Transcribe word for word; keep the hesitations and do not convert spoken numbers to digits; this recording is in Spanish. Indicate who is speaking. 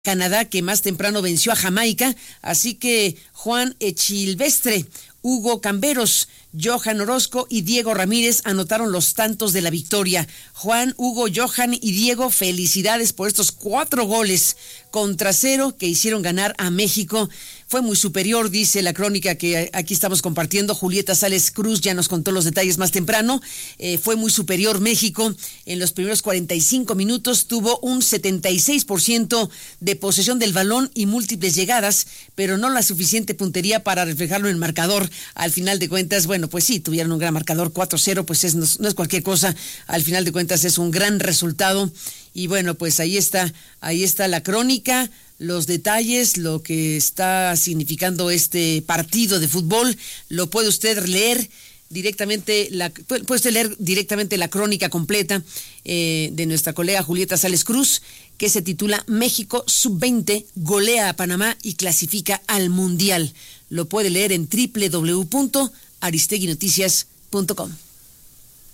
Speaker 1: Canadá, que más temprano venció a Jamaica, así que Juan Echilvestre, Hugo Camberos, Johan Orozco y Diego Ramírez anotaron los tantos de la victoria. Juan, Hugo, Johan y Diego, felicidades por estos cuatro goles contra cero que hicieron ganar a México. Fue muy superior, dice la crónica que aquí estamos compartiendo. Julieta Sales Cruz ya nos contó los detalles más temprano. Eh, fue muy superior México. En los primeros cuarenta y cinco minutos tuvo un setenta y seis por ciento de posesión del balón y múltiples llegadas, pero no la suficiente puntería para reflejarlo en el marcador. Al final de cuentas, bueno, pues sí, tuvieron un gran marcador, cuatro cero, pues es, no, no es cualquier cosa. Al final de cuentas es un gran resultado. Y bueno, pues ahí está, ahí está la crónica, los detalles, lo que está significando este partido de fútbol. Lo puede usted leer directamente, la, puede usted leer directamente la crónica completa eh, de nuestra colega Julieta Sales Cruz, que se titula México sub veinte golea a Panamá y clasifica al Mundial. Lo puede leer en doble u doble u doble u punto aristegui noticias punto com.